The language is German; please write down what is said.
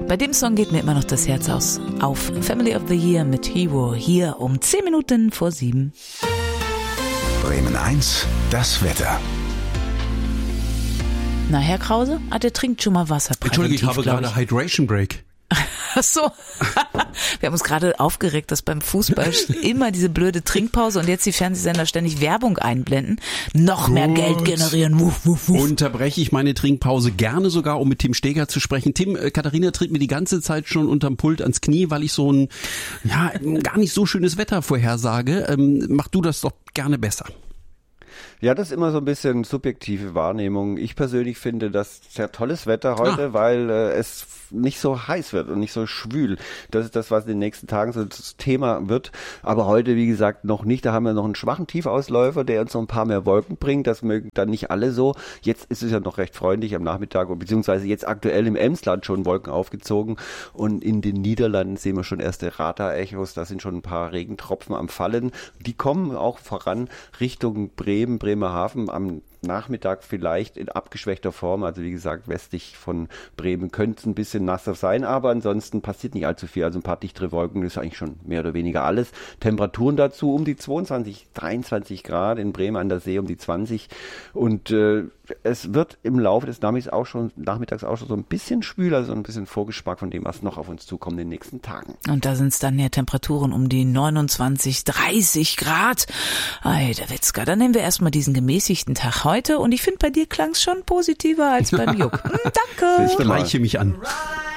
Bei dem Song geht mir immer noch das Herz aus. Auf Family of the Year mit Hero hier um 10 Minuten vor 7. Bremen 1, das Wetter. Na, Herr Krause, der trinkt schon mal Wasser. Entschuldige, ich habe gerade Hydration Break. Ach so. Wir haben uns gerade aufgeregt, dass beim Fußball immer diese blöde Trinkpause und jetzt die Fernsehsender ständig Werbung einblenden. Noch mehr Geld generieren. Wuff, wuff, wuff. Unterbreche ich meine Trinkpause gerne sogar, um mit Tim Steger zu sprechen. Tim, Katharina tritt mir die ganze Zeit schon unterm Pult ans Knie, weil ich so ein gar nicht so schönes Wetter vorhersage. Mach du das doch gerne besser. Ja, das ist immer so ein bisschen subjektive Wahrnehmung. Ich persönlich finde das sehr tolles Wetter heute, weil es nicht so heiß wird und nicht so schwül. Das ist das, was in den nächsten Tagen so das Thema wird. Aber heute, wie gesagt, noch nicht. Da haben wir noch einen schwachen Tiefausläufer, der uns noch ein paar mehr Wolken bringt. Das mögen dann nicht alle so. Jetzt ist es ja noch recht freundlich am Nachmittag, beziehungsweise jetzt aktuell im Emsland schon Wolken aufgezogen. Und in den Niederlanden sehen wir schon erste Radar-Echos. Da sind schon ein paar Regentropfen am Fallen. Die kommen auch voran Richtung Bremen, Bremerhaven am Nachmittag vielleicht in abgeschwächter Form, also wie gesagt, westlich von Bremen könnte es ein bisschen nasser sein, aber ansonsten passiert nicht allzu viel, also ein paar dichtere Wolken ist eigentlich schon mehr oder weniger alles. Temperaturen dazu um die 22, 23 Grad, in Bremen an der See um die 20 und es wird im Laufe des Nachmittags auch schon so ein bisschen schwüler, so ein bisschen Vorgeschmack von dem, was noch auf uns zukommt in den nächsten Tagen. Und da sind es dann ja Temperaturen um die 29, 30 Grad. Ei, der Witzka, dann nehmen wir erstmal diesen gemäßigten Tag heute und ich finde, bei dir klang es schon positiver als beim Juck. Danke. Ich gleiche mich an.